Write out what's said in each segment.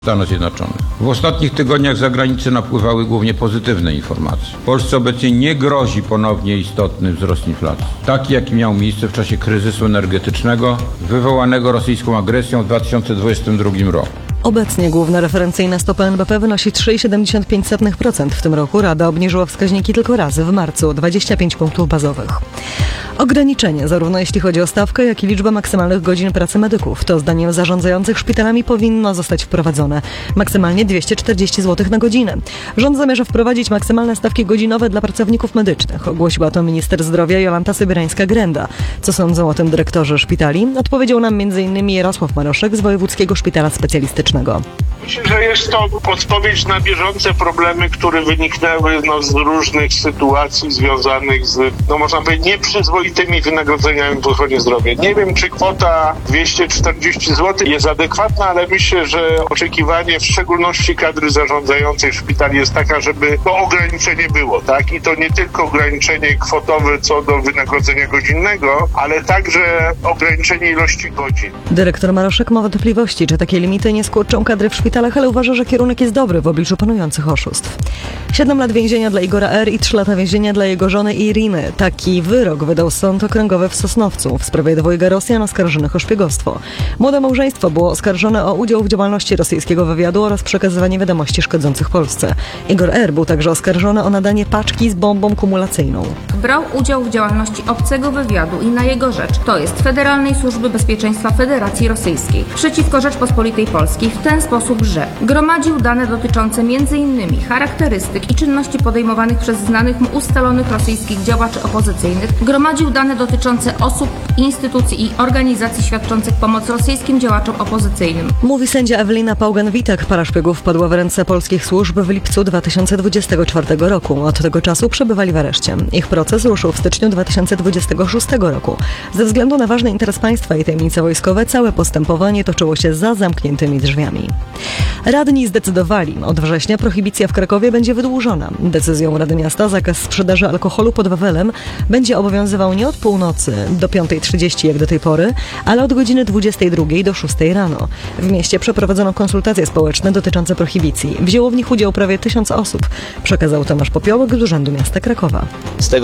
Stanów Zjednoczonych. W ostatnich tygodniach z zagranicy napływały głównie pozytywne informacje. Polsce obecnie nie grozi ponownie istotny wzrost inflacji, taki jaki miał miejsce w czasie kryzysu energetycznego wywołanego rosyjską agresją w 2022 roku. Obecnie główna referencyjna stopa NBP wynosi 3,75%. W tym roku Rada obniżyła wskaźniki tylko raz, w marcu, o 25 punktów bazowych. Ograniczenie, zarówno jeśli chodzi o stawkę, jak i liczbę maksymalnych godzin pracy medyków, to zdaniem zarządzających szpitalami powinno zostać wprowadzone. Maksymalnie 240 zł na godzinę. Rząd zamierza wprowadzić maksymalne stawki godzinowe dla pracowników medycznych. Ogłosiła to minister zdrowia Jolanta Sobierańska-Grenda. Co sądzą o tym dyrektorzy szpitali? Odpowiedział nam m.in. Jarosław Maroszek z Wojewódzkiego Szpitala Specjalistycznego. Myślę, że jest to odpowiedź na bieżące problemy, które wyniknęły z różnych sytuacji związanych z, można powiedzieć, nieprzyzwoitymi wynagrodzeniami w ochronie zdrowia. Nie wiem, czy kwota 240 zł jest adekwatna, ale myślę, że oczekiwanie w szczególności kadry zarządzającej szpitali jest taka, żeby to ograniczenie było, tak? I to nie tylko ograniczenie kwotowe co do wynagrodzenia godzinnego, ale także ograniczenie ilości godzin. Dyrektor Maroszek ma wątpliwości, czy takie limity nie skurczą kadry w szpitalach, ale uważa, że kierunek jest dobry w obliczu panujących oszustw. 7 lat więzienia dla Igora R. i 3 lata więzienia dla jego żony Iriny. Taki wyrok wydał Sąd Okręgowy w Sosnowcu w sprawie dwojga Rosjan oskarżonych o szpiegostwo. Młode małżeństwo było oskarżone o udział w działalności rosyjskiego wywiadu oraz przekazywanie wiadomości szkodzących Polsce. Igor R. był także oskarżony o nadanie paczki z bombą kumulacyjną. Brał udział w działalności obcego wywiadu i na jego rzecz, to jest Federalnej Służby Bezpieczeństwa Federacji Rosyjskiej, przeciwko Rzeczpospolitej Polskiej w ten sposób, że gromadził dane dotyczące m.in. charakterystyk i czynności podejmowanych przez znanych mu ustalonych rosyjskich działaczy opozycyjnych, gromadził dane dotyczące osób, instytucji i organizacji świadczących pomoc rosyjskim działaczom opozycyjnym. Mówi sędzia Ewelina Pałgan-Witek. Para szpiegów wpadła w ręce polskich służb w lipcu 2024 roku. Od tego czasu przebywali w areszcie. Ich proces ruszył w styczniu 2026 roku. Ze względu na ważny interes państwa i tajemnice wojskowe całe postępowanie toczyło się za zamkniętymi drzwiami. Radni zdecydowali, od września prohibicja w Krakowie będzie wydłużona. Decyzją Rady Miasta zakaz sprzedaży alkoholu pod Wawelem będzie obowiązywał nie od północy do 5:30 jak do tej pory, ale od godziny 22 do 6 rano. W mieście przeprowadzono konsultacje społeczne dotyczące prohibicji. Wzięło w nich udział prawie 1000 osób, przekazał Tomasz Popiołek z Urzędu Miasta Krakowa. Z tego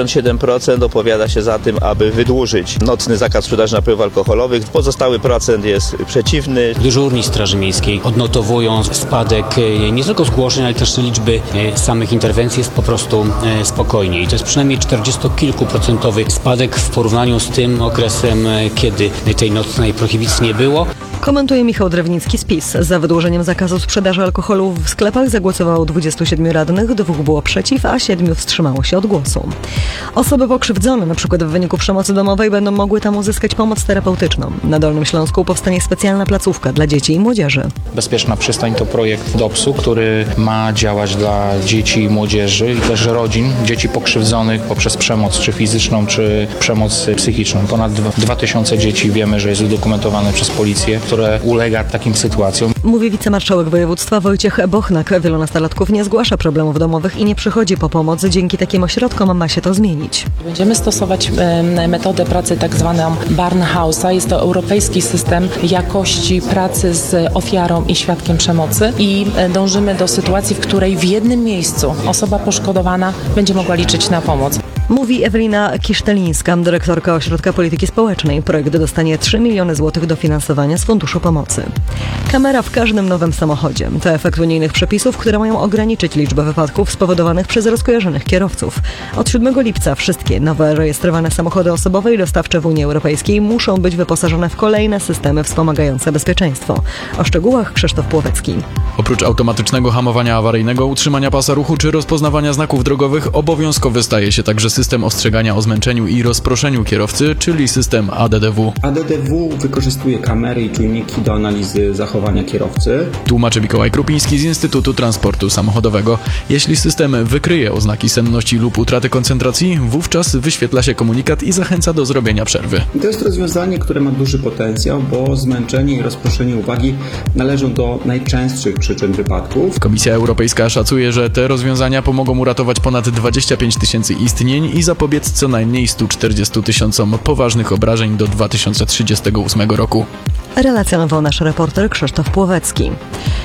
67% opowiada się za tym, aby wydłużyć nocny zakaz sprzedaży napojów alkoholowych. Pozostały procent jest przeciwny. Dyżurni Straży Miejskiej odnotowują spadek nie tylko zgłoszeń, ale też liczby samych interwencji jest po prostu spokojniej. To jest przynajmniej 40-kilkuprocentowy spadek w porównaniu z tym okresem, kiedy tej nocnej prohibicji nie było. Komentuje Michał Drewnicki z PiS. Za wydłużeniem zakazu sprzedaży alkoholu w sklepach zagłosowało 27 radnych, 2 było przeciw, a 7 wstrzymało się od głosu. Osoby pokrzywdzone, np. w wyniku przemocy domowej, będą mogły tam uzyskać pomoc terapeutyczną. Na Dolnym Śląsku powstanie specjalna placówka dla dzieci i młodzieży. Bezpieczna Przystań to projekt DOPS-u, który ma działać dla dzieci i młodzieży i też rodzin, dzieci pokrzywdzonych poprzez przemoc czy fizyczną, czy przemoc psychiczną. Ponad 2000 dzieci wiemy, że jest udokumentowane przez policję, które ulega takim sytuacjom. Mówi wicemarszałek województwa Wojciech Bochnak. Wielu nastolatków nie zgłasza problemów domowych i nie przychodzi po pomoc. Dzięki takim ośrodkom ma się to zmienić. Będziemy stosować metodę pracy tak zwaną Barnhouse'a. Jest to europejski system jakości pracy z ofiarą i świadkiem przemocy i dążymy do sytuacji, w której w jednym miejscu osoba poszkodowana będzie mogła liczyć na pomoc. Mówi Ewelina Kisztelińska, dyrektorka Ośrodka Polityki Społecznej. Projekt dostanie 3 miliony złotych dofinansowania z Funduszu Pomocy. Kamera w każdym nowym samochodzie. To efekt unijnych przepisów, które mają ograniczyć liczbę wypadków spowodowanych przez rozkojarzonych kierowców. Od 7 lipca wszystkie nowe rejestrowane samochody osobowe i dostawcze w Unii Europejskiej muszą być wyposażone w kolejne systemy wspomagające bezpieczeństwo. O szczegółach Krzysztof Płowecki. Oprócz automatycznego hamowania awaryjnego, utrzymania pasa ruchu czy rozpoznawania znaków drogowych, obowiązkowy staje się także system ostrzegania o zmęczeniu i rozproszeniu kierowcy, czyli system ADDW. ADDW wykorzystuje kamery i czujniki do analizy zachowania kierowcy. Tłumaczy Mikołaj Krupiński z Instytutu Transportu Samochodowego. Jeśli system wykryje oznaki senności lub utraty koncentracji, wówczas wyświetla się komunikat i zachęca do zrobienia przerwy. To jest rozwiązanie, które ma duży potencjał, bo zmęczenie i rozproszenie uwagi należą do najczęstszych przyczyn wypadków. Komisja Europejska szacuje, że te rozwiązania pomogą uratować ponad 25 000 istnień i zapobiec co najmniej 140 000 poważnych obrażeń do 2038 roku. Relacjonował nasz reporter Krzysztof Płowecki.